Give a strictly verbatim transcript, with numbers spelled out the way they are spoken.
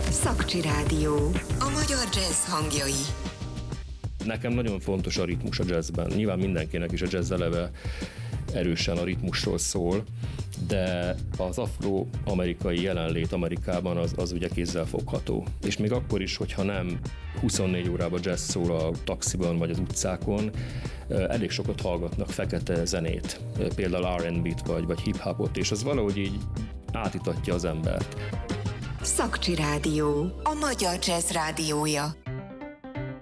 Szakcsi Rádió. A magyar jazz hangjai. Nekem nagyon fontos a ritmus a jazzben. Nyilván mindenkinek is a jazz eleve erősen a ritmusról szól, de az afro-amerikai jelenlét Amerikában az, az ugye kézzel fogható. És még akkor is, hogyha nem huszonnégy órában jazz szól a taxiban vagy az utcákon, elég sokat hallgatnak fekete zenét, például er and bé-t vagy, vagy hip-hopot, és az valahogy így átítatja az embert. Szakcsi Rádió. A magyar jazz rádiója.